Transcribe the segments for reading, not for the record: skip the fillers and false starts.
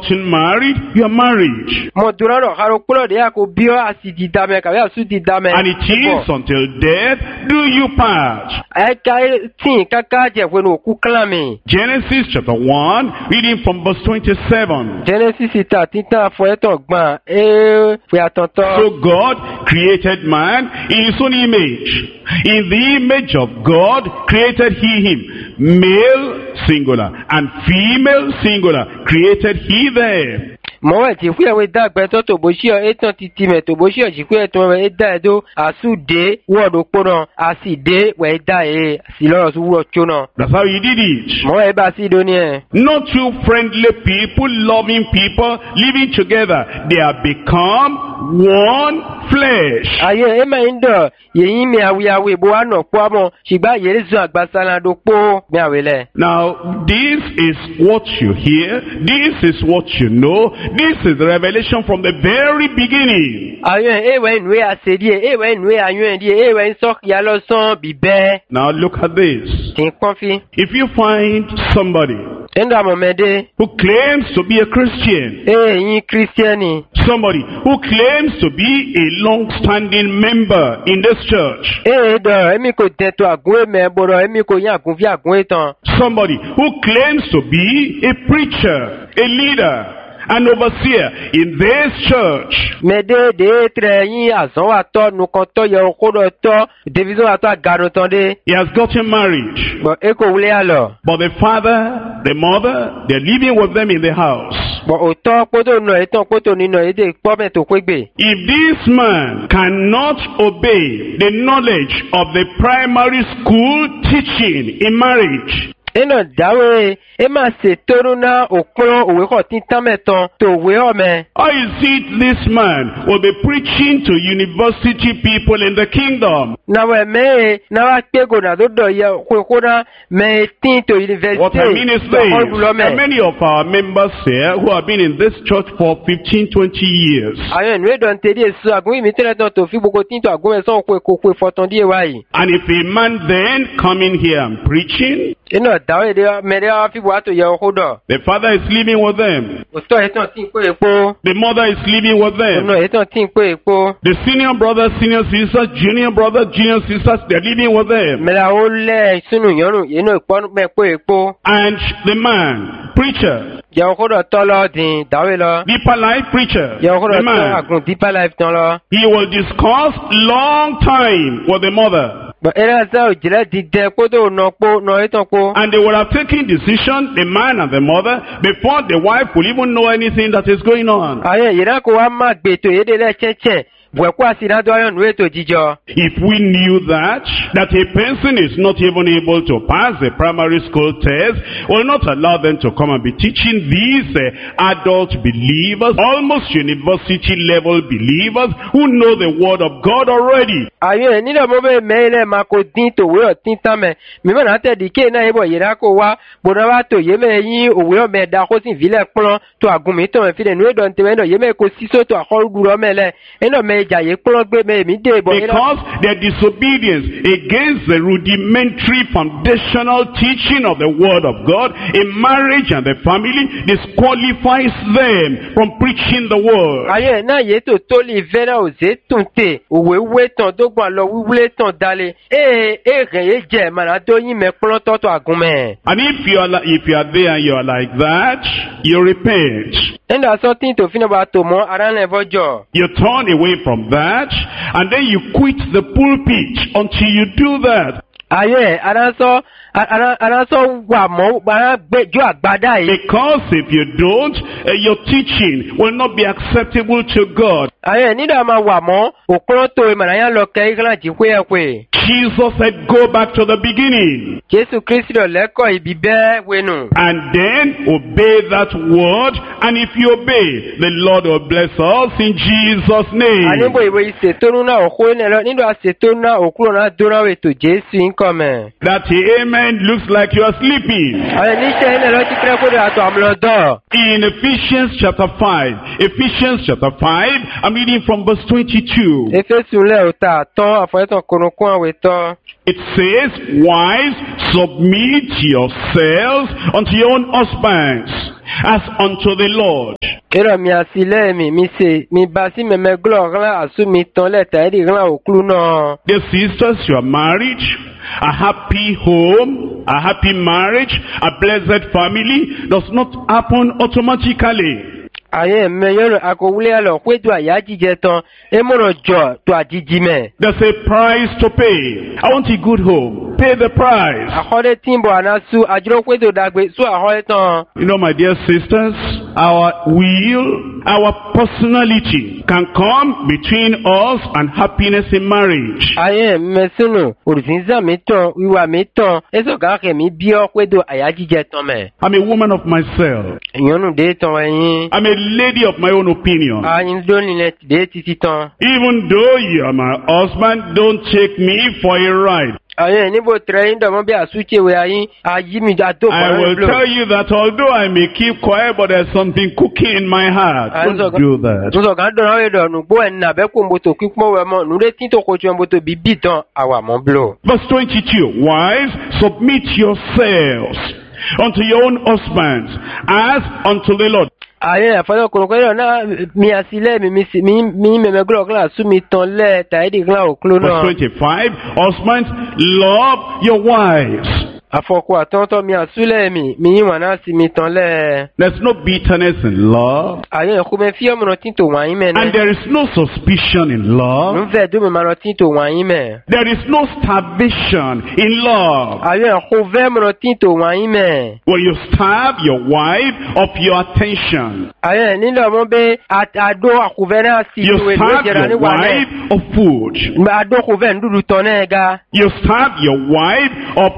gotten married, you are married. Mo durano haro kulo de ako bio asidi dame ka ya su di dame. And it is until death do you part. Ai kai tin kaka je wenu ku klame. Genesis chapter 1, reading from verse 27. Genesis ita tinta fo eton gban fi atonto. So God created man in his own image. In the image of God created he him. Male singular and female singular created he them. Mo wa ti fuye we dagbe to boshi o etan titi me to boshi o ji ku etan we da edo asude wo do poro aside we da si lo su wo chona. That's how he did it. Mo e ba si do ni e. Not two friendly people, loving people, living together. They have become one flesh. Aye e ma indo yeyin mi awi bo ano po mo sigba yerezu agbasala do po mi awele. Now this is what you hear, this is what you know, this is the revelation from the very beginning. Aye e we nwe asedi e we nwe anwen di e we so ya lo son bibe. Now look at this. Tin konfi. If you find somebody Enda mo mede who claims to be a Christian, yin Christiani. somebody who claims to be a long-standing member in this church, Do emi ko teto agun me boro emi ko yan agun fi agun etan. somebody who claims to be a preacher, a leader, an overseer in this church, Mede de tre yin azan wa to nu kan to ye ko do to division wa to agaro tan de. he has gotten married, Bo e ko wule alo. but the father, the mother, they're living with them in the house. Bo o to poto no etan poto ni no ede po me to kwegbe. If this man cannot obey the knowledge of the primary school teaching in marriage, Eno dawe e ma se toru na okun owe ko tin tan metan to we o me. how is it this man will be preaching to university people in the kingdom? Na we me na wa pe go na do ye ko na me tin to university. What I mean is this, there are many of our members here who have been in this church for 15, 20 years. Ayen we don tedi esu agun mi tele don to fi gbogbo tin to agun e so ko foton die wa yi. And if a man then coming here and preaching, Eno dawe de me de wa fi bo ato ye ko do. the father is living with them, O to etan tin ko epo. the mother is living with them, No etan tin ko epo. the senior brothers, senior sisters, junior brothers, junior sisters, they're living with them. Me la o le sunu yorun ye no ipo me ko epo. And the man, preacher, Ye ko do to lo din dawe lo. deeper life preacher, Ye ko do the to man, agun deeper life tan lo. he will discuss long time with the mother. But era za o jile dide ko do no po no etan po. And they would have taken decision, the man and the mother, before the wife will even know anything that is going on. Aye yira ko wa ma gbe to yede le cheche. Bwe kwa sina do ayon we to jijo. If we knew that a person is not even able to pass the primary school test, will not allow them to come and be teaching these adult believers, almost university level believers, who know the word of God already. Aye ni lo mo be mele ma ko din to we o tin tan me. Mi ma na te di ke na ebo yira ko wa bo na wa to ye me yin owe o me da ko sin vile plon to agun mi to me fi de nu don te me no ye me ko siso to akol duro mele. Eno me jaye plon gbe me mi de bo. Because their disobedience against the rudimentary foundational teaching of the word of God in marriage and the family disqualifies them from preaching the word. Aye na ye to li vera o ze tunte owe we tan dogban lo wiwule tan dale re ye je mana do yin me plon to agun me. And if you are there and you are like that, you repent. Enda so tin to fina ba to mo aran le vojo. You turn away from that, and then you quit the pulpit until you do that. Aye aran so wa mo ba gbe jo agbada yi. Because if you don't, your teaching will not be acceptable to God. Aye ni da ma wa mo okoro to ma na yan lo ke iglan ji kwe ekwe. Jesus said, go back to the beginning. Jesu Kristi lo leko ibi be wenu. And then obey that word. And if you obey, the Lord will bless us in Jesus' name. Ani bo iwe ise tonu na oko ne lo nido ase tonu na okuro na dora we to Jesu income. That amen looks like you are sleeping. Aye ni se ne lo ti kre ko de ato amlo do. In Ephesians chapter 5, I'm reading from verse 22. Efesu le o ta ton afoyeton konokun awe to. It says, wives, submit yourselves unto your own husbands, as unto the Lord. Ero mi asile mi basi me glorla asumi ton le taidi glan oklu no. Dear sisters, you are married, a happy home, a happy marriage, a blessed family does not happen automatically. Aye me yoro akowule alo kwetu ayajije ton emoro jo to ajiji me. There's a price to pay. I want a good home. Pay the price. Akole timbo anasu ajiro kwetu dagbe su ahole ton. You know, my dear sisters, our will, our personality can come between us and happiness in marriage. Aye me sunu orizinza mi ton wiwa mi ton eso ga ke mi bi o kwetu ayajije ton me. I'm a woman of myself. Yonu de ton yin. I'm a lady of my own opinion. Ayin do ni le de titi ton. Even though you are my husband, don't take me for a ride. Aye ni bo train do mo bi asuche we ayin ayi mi da to for. I will tell you that although I may keep quiet, but there's something cooking in my heart. Don't do that. So ga do na we do nu gbo en na be ko mboto kikmo we mo nu re tin to ko ju mboto bibi ton awa mo blow. Verse 22, wives, submit yourselves unto your own husbands as unto the Lord. Aye afalo ko na mi asile mi me glorla su mi ton le taidi glan oklu no. Verse 25, husbands, love your wives. Afoko atonto mi asule mi wana si mi ton le. There's no bitterness in love. Aye ko me fi omo tin to wan yin me. And there is no suspicion in love. Nve do me ma tin to wan yin me. There is no starvation in love. Aye ko ve mo tin to wan yin me. When you starve your wife of your attention. Aye ni lo mo be ado akuve na si you we starve jera ni your wa wife of food. Ado ko ve ndudu ton na ga. You starve your wife of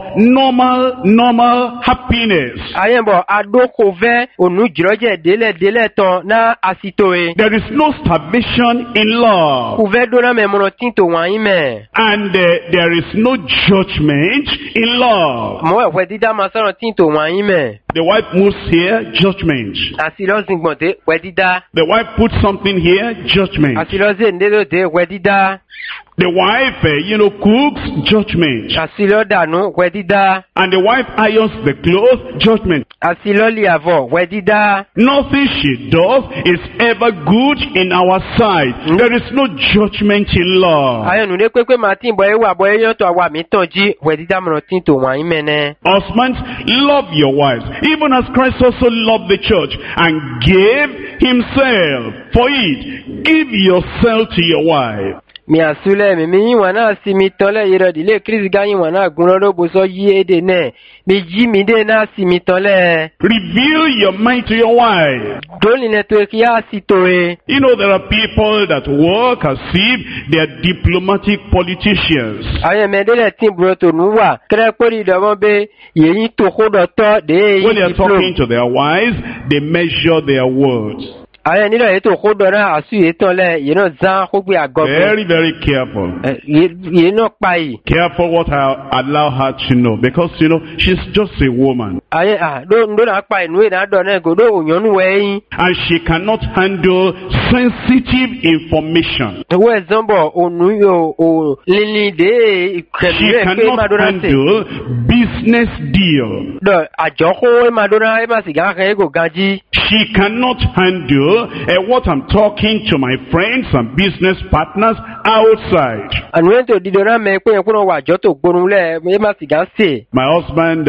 normal happiness. Aye bo ado ko ve onu jiroje dele ton na asitoe. There is no starvation in love. Ko ve do na me mo tin to wan yin me. And there is no judgment in love. Mo we dida ma so tin to wan yin me. The wife moves here, judgment. Asilo zingbote we dida. The wife puts something here, judgment. Asilo ze ndelo de we dida. The wife, cooks, judgment. Asilo danu we dida. And the wife irons the clothes, judgment. Asilo liavo we dida. Nothing she does is ever good in our sight. There is no judgment in love. Ayo nu de kwekwe matin boy wa boy yon to awa mi tonji we dida mo tin to wan yin me ne. Husbands, love your wives, even as Christ also loved the church and gave himself for it. Give yourself to your wife. Mi asule mi wana si mi tole yero dile Chris ganyi wana gunro bo so yi ede ne mi ji mi de na si mi tole. Reveal your mind to your wife. Doli ne to kia si toe. You know, there are people that work as if they are diplomatic politicians. Aye me de le tin bro to nuwa kre pori do mo be yeyin to ko do to de. When they are talking to their wives, they measure their words. Aye ni lo eto ko do na asu eton le you know zan ko gbe agogo. Very, very careful. You know pai. Careful what I allow her to know, because she's just a woman. Aye do na pai nu e na do na go do onyonu we. And she cannot handle sensitive information. We zombo onu yo o lili de She cannot handle business deal. Do ajoko e madona e masiga kan e go ganji. She cannot handle what I'm talking to my friends and business partners outside. And when to didora me pe kuno wa joto gborunle e masiga se. My husband,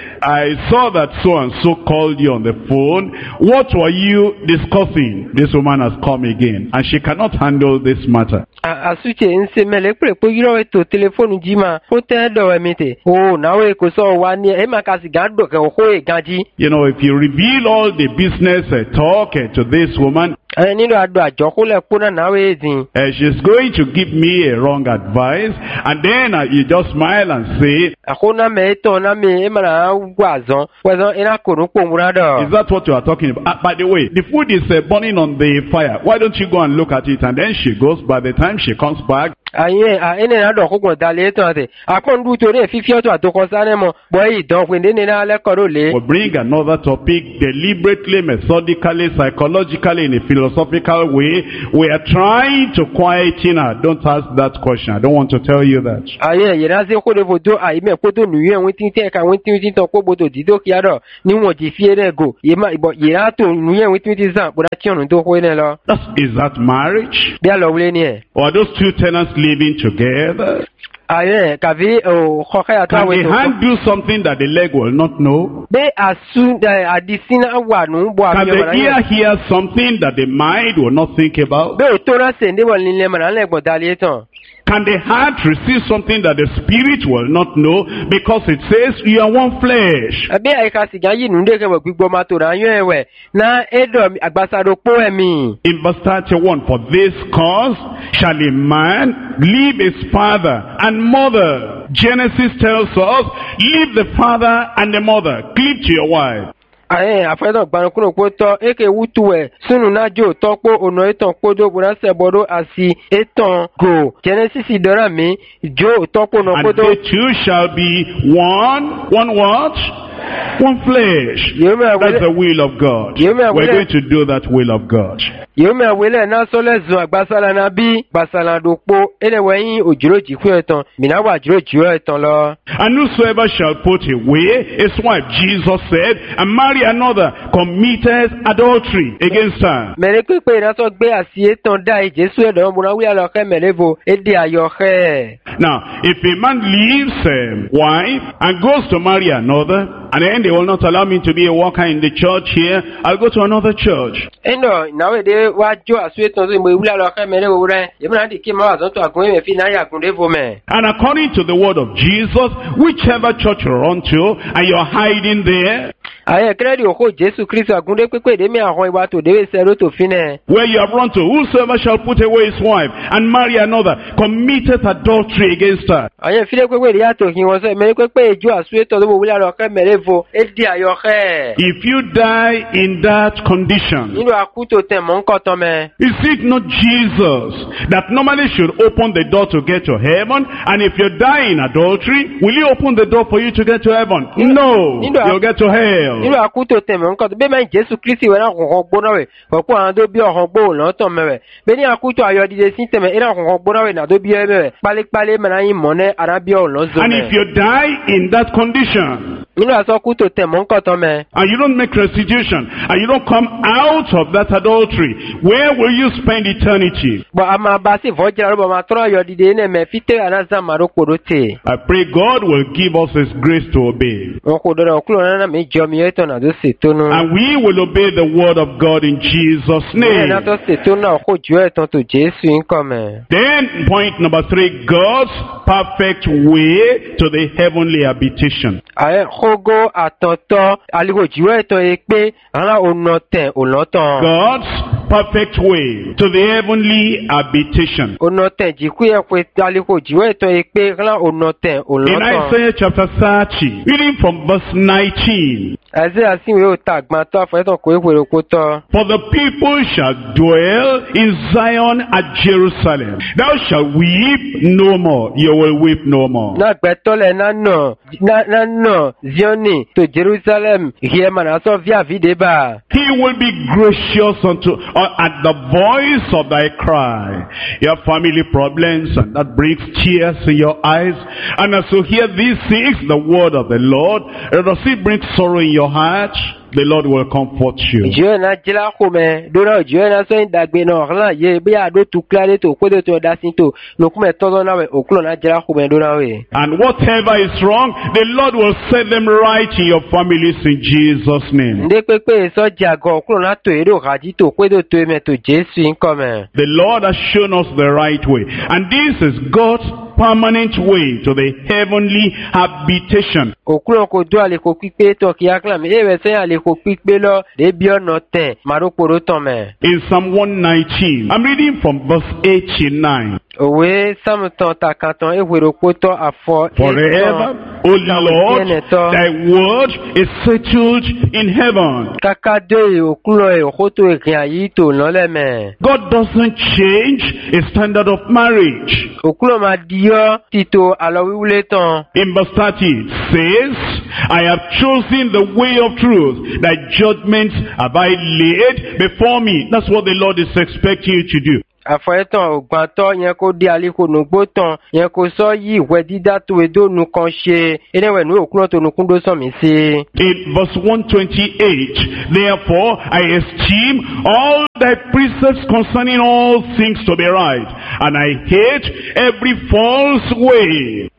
I saw that so and so called you on the phone. What were you discussing? This woman has come again, and she cannot handle this matter. Asuche nse mele pe yiro to telephone jima o te do emite. Oh, now e ko so wa ni e makasi ga do ke o ho e ganji. If you reveal all the business talk to this woman, she's going to give me a wrong advice, and then you just smile and say, is that what you are talking about? By the way, the food is burning on the fire. Why don't you go and look at it? And then she goes. By the time she comes back, Aye, ene na do ko dale to ate. Akon du to re fifio to atoko sane mo. Boy don we ne na le korole. We'll bring another topic deliberately, methodically, psychologically, in a philosophical way. We are trying to quieten her. Don't ask that question. I don't want to tell you that. Aye, ye na ze ko de vodo ai me ko to nuye won tin te ka won tin to ko bodo dido ki ado ni won ti fi ere go. Ye ma ibo ye na to nuye won tin ti san boda ti onu to ko ne lo. Is that marriage? Bi alo wle ni e. Or are those two tenants living together? Aye, kavi o khoke ata Can we the to. hand do something that the leg will not know? Be asu adisina wa nu bo Can ami the o ear hear something that the mind will not think about? be o to ra se nde won ni le ma le gbon dale tan. Can the heart receive something that the spirit will not know? Because it says you are one flesh. Abi ai ka si yi nu de ke we gbigbo ma to ra yan ewe na edo agbasado po emi. In verse 31, for this cause shall a man leave his father and mother. Genesis tells us, leave the father and the mother. Cleave to your wife. Aye, afedo gbanu kuno po to eke wutu e sunu na jo to po ono etan podo bura se bodo asi etan go. Genesis dora mi jo to po no And podo. they two shall be one what? One flesh. That's the will of God. We're going to do that will of God. Yome awele na sole zu agbasala na bi basala do po ele weyin ojiroji ku etan mina wa jiroji etan lo. And whosoever shall put away his wife, Jesus said, and marry another, committed adultery against her. Mere pepe na so gbe asi etan dai Jesu edo mo na wi alo ke melevo ede ayo he. Now, if a man leaves wife and goes to marry another, and then they will not allow me to be a worker in the church here, I'll go to another church. Eno nawe de wa jo asu etan so mo wi alo ke melevo re. Ye na di ki ma wa so to agun me fi na ya gun devo me. And according to the word of Jesus, whichever church you're on to, and you're hiding there, Aye kredi oko Jesu Kristo agunde pepe de mi ahon iwa to dewe se ro to fine. where you have run to, whosoever shall put away his wife and marry another, committed adultery against her. Aye file pepe de ya to kin won so me pepe jo asu etan do mo wi alo ke melevo ede ayo he. If you die in that condition, Nínú akuto te mo nkan tan me. is it not Jesus that normally should open the door to get to heaven? And if you die in adultery, will he open the door for you to get to heaven? No, you'll get to hell. Nínú akuto te mo nkan be ma Jesu Kristi we na kokon gbona we. Popo an do bi ohun gbo lo tan me we. Be ni akuto ayodide sin te me ira kokon gbona we na do bi e me. Pale me na yin mo ne arabi o lo zo And me. if you die in that condition, Nínú akuto te mo nkan tan me. and you don't make restitution, and you don't come out of that adultery, where will you spend eternity? Bo ama ba si vojira ro ma tro ayodide ne me fite anaza maro kodote. I pray God will give us his grace to obey. Won ko do okulo na me jo mi etan na do se tonu. And we will obey the word of God in Jesus' name. Na to se tonu na ko jo etan to Jesu nkan me. Then point number 3, God's perfect way to the heavenly habitation. Aye khogo atonto aligo jiwe etan e pe ara onoten olotan. God's perfect way to the heavenly habitation. Onoten jiku e pe aligo jiwe etan e pe ara onoten In olotan. Isaiah chapter 30, reading from verse 19. Isaiah sin we o ta gbon to fa etan ko epo ko to. For the people shall dwell in Zion at Jerusalem. Thou shalt weep no more. You will weep no more. Na gbetole na no Zioni to Jerusalem here man aso via videba. He will be gracious at the voice of thy cry. You have family problems, and that brings tears in your eyes. And as you hear these things, the word of the Lord, does it bring sorrow in your heart? The Lord will comfort you. Dieu na jila kome dona Dieu na so indagbe na orla ye bi ado tu klare to ko de to dasinto no kuma todo na we okulo na jila kome dona we. And whatever is wrong, the Lord will set them right in your families in Jesus' name. Nde pepe so jago okulo na to ero gaji to ko de to me to Jesu nkome. The Lord has shown us the right way. And this is God's permanent way to the heavenly habitation. Okulo ko do ale ko pipe to ki akla me e we se ale ko pipe lo de bi ono ten marokoro ton me. In Psalm 119, I'm reading from verse 89. Òwe Sámùtàn Tàkàtàn Ewèròpótọ́ Àfọ̀ Forever, O Lord, thy word is settled in heaven. Kakadé òkúlọ̀ òkótó ìrìn àyítò lọ́lẹ́mẹ̀. God doesn't change his standard of marriage. Òkúlọ̀ máa díọ́ títò àlọ́ wíwúlé tán. In verse 30 it says, I have chosen the way of truth, thy judgments have I laid before me. That's what the Lord is expecting you to do. Àfọ̀ẹ́tàn ògbàntọ́ yẹn kó dé àlékòónú gbótàn yẹn kó sọ yí ìwẹ́ dídá tó edónu kan ṣe ẹnẹ́wẹ̀ ní òkúrọ̀ tó nukún dó sàn mí sí. In verse 128, therefore I esteem all thy precepts concerning all things to be right, and I hate every false way.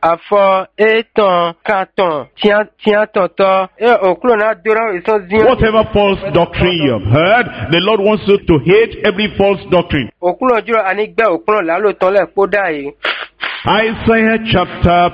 Àfọ̀ẹ́tàn kàtàn tíá tọ̀tọ̀ òkúrọ̀ náà dúró ìsọ́ díẹ̀. Whatever false doctrine you have heard, the Lord wants you to hate every false doctrine. Òkúrọ̀ jùlọ ànígbẹ́ òkúrọ̀ lálòtán lẹ́pọ̀ dáyé. Isaiah chapter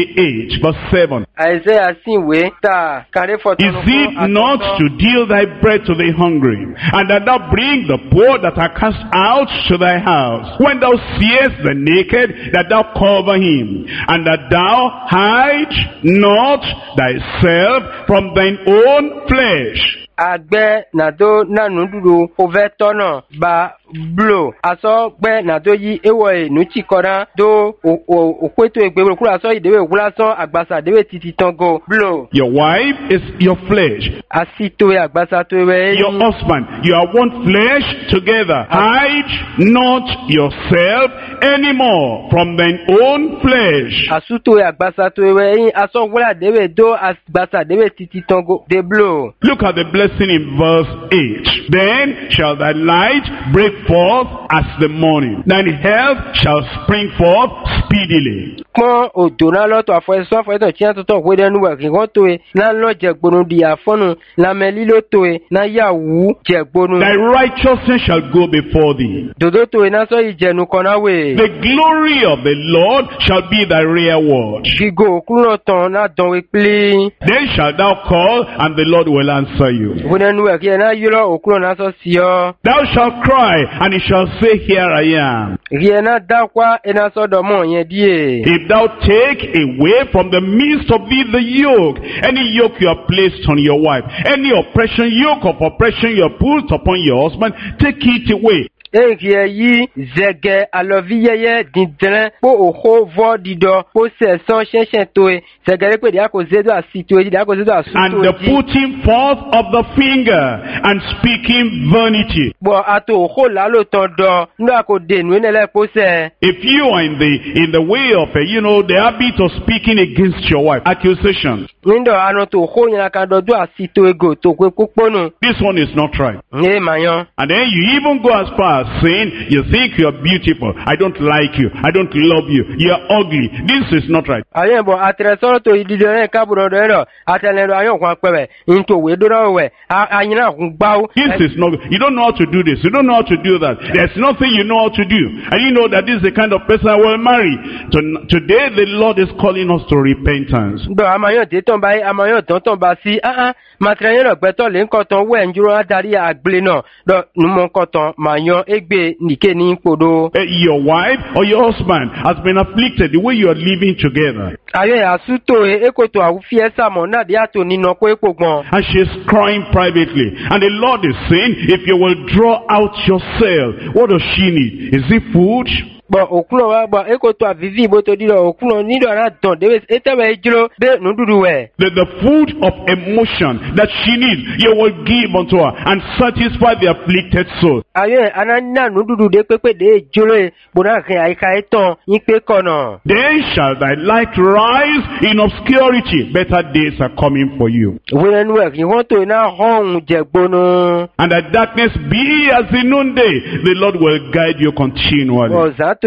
58 verse 7. Isaiah sì wé tà kàrí fọ̀tún. Is it not to deal thy bread to the hungry, and that thou bring the poor that are cast out to thy house? When thou seest the naked, that thou cover him, and that thou hide not thyself from thine own flesh. Àgbẹ̀ nàdó nànú dúdú òfẹ́ tọ́nà bá blo asọ gbẹ nàdó yí ewọ ìnútì kọ́ra dó òpétò ìgbèrò kúrò asọ ìdèwé òwúlásán àgbàsà ìdèwé títí tán go blo. Your wife is your flesh. Àsìtò àgbàsà tó rẹ̀. Your husband, you are one flesh together. Hide not yourself anymore from thine own flesh. Àsùtò àgbàsà tó rẹ̀ yín asọ wúlà ìdèwé dó àgbàsà ìdèwé títí tán go de blo. Look at the blessing in verse 8. Then shall thy light break forth as the morning. Thine health shall spring forth speedily. Pọ́n òdò náà lọ́tọ̀ àfọ̀ẹ́sọ́ àfọ̀ẹ́tọ̀ tí wọ́n tọ́tọ̀ wé dẹ́nu wẹ̀ kí wọ́n tó e náà lọ jẹ̀gbónú di àfọ́nù lámẹ́ lílo tó e náà yà wú jẹ̀gbónú. Thy righteousness shall go before thee. Dòdó tó e náà sọ ìjẹnu kan náà wè. The glory of the Lord shall be thy reward. Gígò òkúrò tán náà dán wé pílí. Then shalt thou call, and the Lord will answer you. Wé dẹ́nu wẹ̀ kí ẹ náà yúrọ̀ òkúrò náà sọ sí ọ. Thou shalt cry, and he shall say, Here I am. Rí ẹ náà dákwá ẹ náà sọ́dọ̀ mọ́ yẹn díẹ̀. If thou take away from the midst of thee the yoke, any yoke you have placed on your wife, any oppression, yoke of oppression you have put upon your husband, take it away. Eke yi zege aloviyeye dindren po oho vo dido po seson shenchen toe zegere pe dia ko zedo asito e dia ko zedo asuto and the putting forth of the finger and speaking vanity. Bo ato oho lalo tondo ndo ko denu nele po se. If you are in the way of the habit of speaking against your wife, accusation. Ndo ano to oho yin kan do asito ego to pe poponu. This one is not right. Ne mayan. And then you even go as far as saying you think you are beautiful. I don't like you. I don't love you. You are ugly. This is not right. Ayen bo atresoro to idido en kaburo do ero atelero ayon kan pewe into we do we ayina kun gbawo. This is not. You don't know how to do this. You don't know how to do that. There's nothing you know how to do. And you know that this is the kind of person I will marry. Today the Lord is calling us to repentance. Do amayon te ton bai amayon ton ba si matrenyo lo gbeto le nkan ton we njuro adari agble na do numo nkan ton mayon egbe nike ni podo. Your wife or your husband has been afflicted the way you are living together. Ayo asuto ekoto awufi esamo na de ato nino ko epogbon. And she's crying privately. And the Lord is saying, if you will draw out yourself, what does she need? Is it food? But okulo wa ba ekoto avivi bo to dilo okulo nido ara don de etewe ejiro be nududu we. The food of emotion that she needs, you will give unto her and satisfy the afflicted soul. Aye anana nududu de pepe de ejiro bona kan aika eton yin pe kono. Then shall thy light rise in obscurity. Better days are coming for you. When work you want to na hon jegbono. And the darkness be as the noonday. The Lord will guide you continually. Thou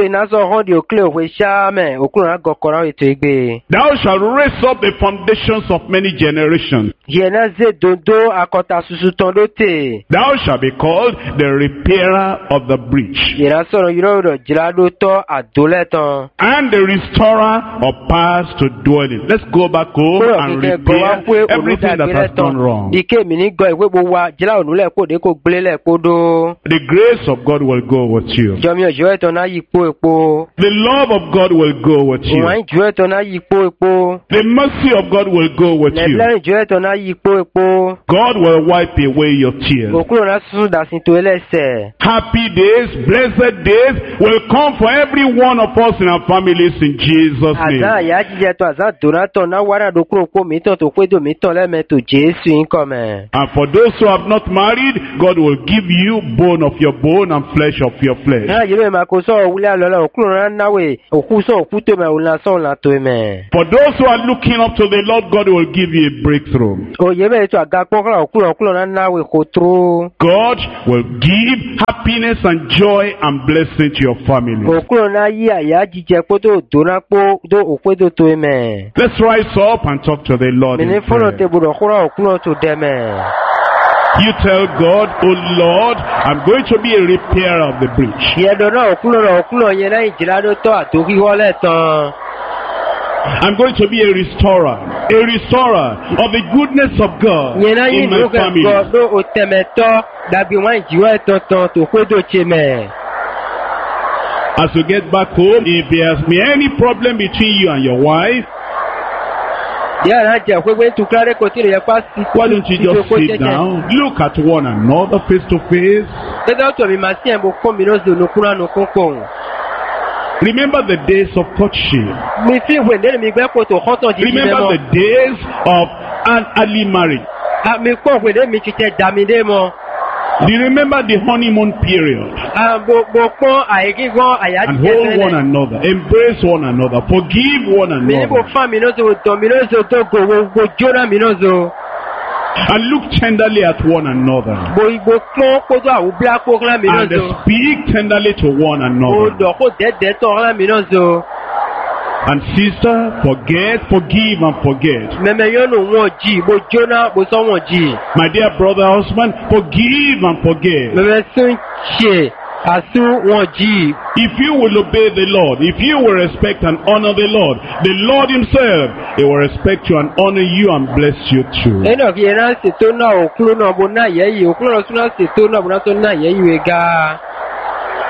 shalt raise up the foundations of many generations. Yena ze dondo akota susu tondo te. Thou shalt be called the repairer of the breach, Yena soro yiro do jilado to adoleton. and the restorer of paths to dwell in. Let's go back home and repair everything that has gone wrong. Dike mini go iwe bo wa jila onule ko de ko gbele ko do. The grace of God will go with you. Jomi ojo eto na yipo epo. The love of God will go with you. Wan jo eto na yipo epo. The mercy of God will go with you. Leblan jo eto na yipo epo. God will wipe away your tears. Okulo na susu da sin to elese. Happy days, blessed days will come for every one of us in our families in Jesus' name. Aza ya jije to aza donato na wara do kuro ko mi to kwedo mi to le me to Jesu inkome. And for those who have not married, God will give you bone of your bone and flesh of your flesh. Na yebe makoso wule alola okulo na nawe okuso okuto me ulna so na to me. For those who are looking up to the Lord, God will give you a breakthrough. O yebe to aga pokla okulo na nawe kotro. God will give happiness and joy and blessing to your family. Okulo na yi aya jije poto donapo do okwedo to me. Let's rise up and talk to the Lord in Mene follow te prayer. budo kura okulo to deme. You tell God, oh Lord, I'm going to be a repairer of the breach. Yedo na okulo yena ijilado to atoki wole ton. I'm going to be a restorer of the goodness of God Yena yi in my no ke family. go do otemeto dabi wan jiwe ton to kwedo cheme. As you get back home, if there's any problem between you and your wife, Ya na je kwegbe tu klare ko ti re pa si. why don't you just sit down, look at one another face to face? Teda to mi masi en bo ko mi no zo no kura no konkon. Remember the days of courtship. Mi fi wende mi gbe ko to hoton di mi Remember mo. the days of an early marriage. A mi ko wende mi ti te damide mo. Do you remember the honeymoon period? A bo pon aigi gon aya And ti hold one another, embrace one another, forgive one Mi ni bo another, fa mi no zo to mi no zo to go jona mi no zo. and look tenderly at one another, Bo pon ko do awu bla ko la mi no and zo. speak tenderly to one O another. do ko de to la mi no zo. And sister, forgive and forget. Meme yo no won ji bo jona bo so won ji. My dear brother, husband, forgive and forget. Meme sun che asu won ji. If you will obey the Lord, if you will respect and honor the Lord himself, he will respect you and honor you and bless you too. Eno ki era se to na okulo na bo na ye yi okulo so na se to na bo na to na ye yi we ga.